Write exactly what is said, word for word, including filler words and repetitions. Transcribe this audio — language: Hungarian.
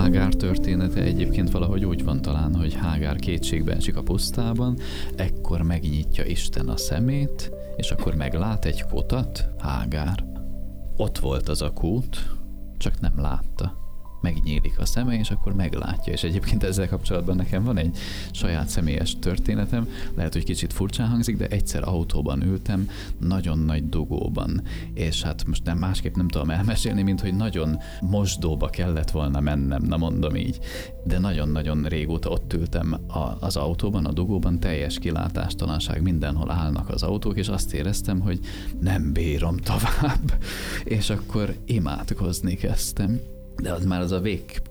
Hágár története egyébként valahogy úgy van talán, hogy Hágár kétségbe esik a pusztában, ekkor megnyitja Isten a szemét, és akkor meglát egy kutat, Hágár. Ott volt az a kút, csak nem látta. Megnyílik a szeme, és akkor meglátja. És egyébként ezzel kapcsolatban nekem van egy saját személyes történetem, lehet, hogy kicsit furcsán hangzik, de egyszer autóban ültem, nagyon nagy dugóban, és hát most nem másképp nem tudom elmesélni, mint hogy nagyon mosdóba kellett volna mennem, na mondom így, de nagyon-nagyon régóta ott ültem a, az autóban, a dugóban, teljes kilátástalanság, mindenhol állnak az autók, és azt éreztem, hogy nem bírom tovább, és akkor imádkozni kezdtem. De az már az a vég